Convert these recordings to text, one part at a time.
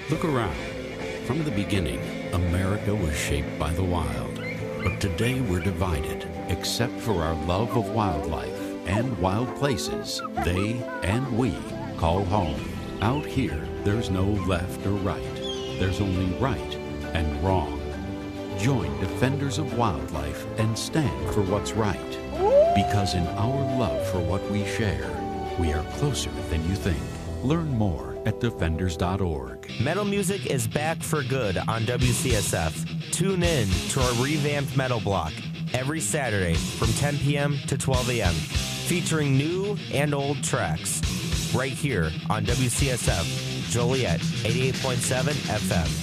Look around. From the beginning, America was shaped by the wild. But today we're divided, except for our love of wildlife and wild places they and we call home. Out here, there's no left or right. There's only right and wrong. Join Defenders of Wildlife and stand for what's right. Because in our love for what we share, we are closer than you think. Learn more at defenders.org. Metal music is back for good on WCSF. Tune in to our revamped metal block every Saturday from 10 p.m. to 12 a.m. featuring new and old tracks right here on WCSF Joliet 88.7 FM.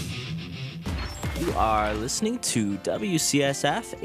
You are listening to WCSF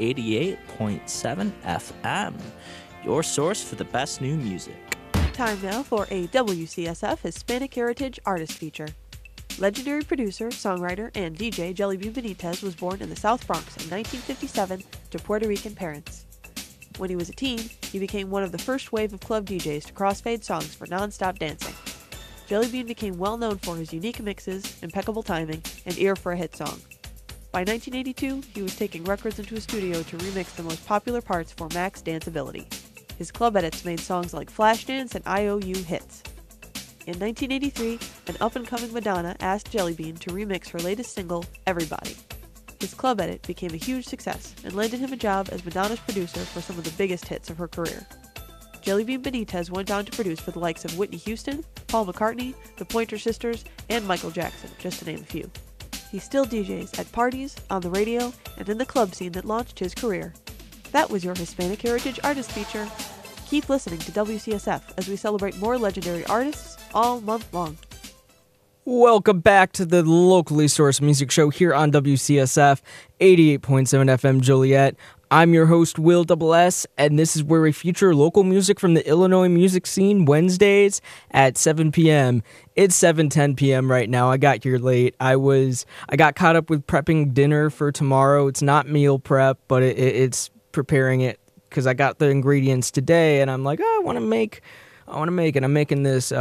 88.7 FM, your source for the best new music. Time now for a WCSF Hispanic Heritage Artist Feature. Legendary producer, songwriter, and DJ Jelly Bean Benitez was born in the South Bronx in 1957 to Puerto Rican parents. When he was a teen, he became one of the first wave of club DJs to crossfade songs for non-stop dancing. Jelly Bean became well known for his unique mixes, impeccable timing, and ear for a hit song. By 1982, he was taking records into a studio to remix the most popular parts for Max Danceability. His club edits made songs like Flashdance and IOU hits. In 1983, an up-and-coming Madonna asked Jelly Bean to remix her latest single, Everybody. His club edit became a huge success and landed him a job as Madonna's producer for some of the biggest hits of her career. Jelly Bean Benitez went on to produce for the likes of Whitney Houston, Paul McCartney, the Pointer Sisters, and Michael Jackson, just to name a few. He still DJs at parties, on the radio, and in the club scene that launched his career. That was your Hispanic Heritage Artist Feature. Keep listening to WCSF as we celebrate more legendary artists all month long. Welcome back to the locally sourced music show here on WCSF 88.7 FM Joliet. I'm your host, Will S, and this is where we feature local music from the Illinois music scene Wednesdays at 7 p.m. It's 7:10 p.m. right now. I got here late. I got caught up with prepping dinner for tomorrow. It's not meal prep, but it's preparing it because I got the ingredients today, and I'm like, I want to make it. I'm making this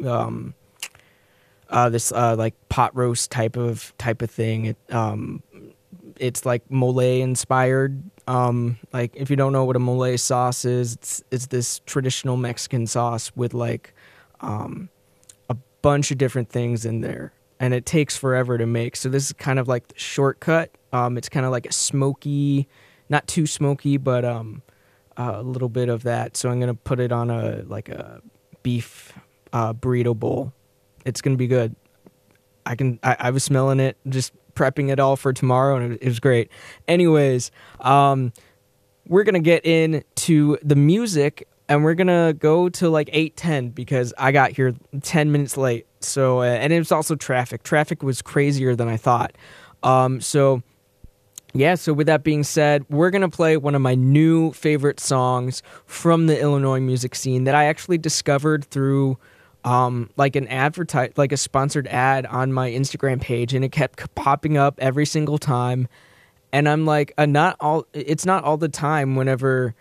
like pot roast type of thing. It's like mole inspired. Like if you don't know what a mole sauce is, it's this traditional Mexican sauce with like a bunch of different things in there, and it takes forever to make. So this is kind of like the shortcut. It's kind of like a smoky, not too smoky, but a little bit of that. So I'm gonna put it on a beef burrito bowl. It's gonna be good. I was smelling it, just prepping it all for tomorrow, and it was great. Anyways, we're gonna get into the music, and we're gonna go to like 8:10 because I got here 10 minutes late. So and it was also traffic. Traffic was crazier than I thought. So with that being said, we're going to play one of my new favorite songs from the Illinois music scene that I actually discovered through like a sponsored ad on my Instagram page, and it kept popping up every single time. And I'm like, it's not all the time whenever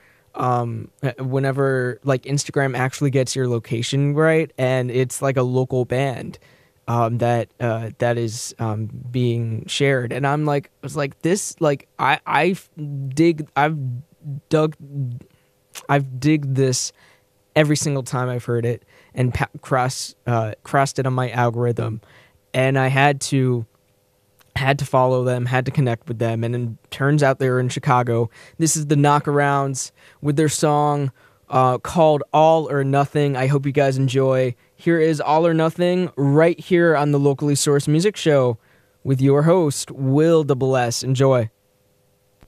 like Instagram actually gets your location right, and it's like a local band that is being shared. And I'm like, I was like, this, like, I've dig this every single time I've heard it and crossed it on my algorithm, and I had to follow them, had to connect with them, and it turns out they were in Chicago. This is the Knockarounds with their song called All or Nothing. I hope you guys enjoy. Here is All or Nothing right here on the Locally Sourced Music Show with your host, Will S. Enjoy.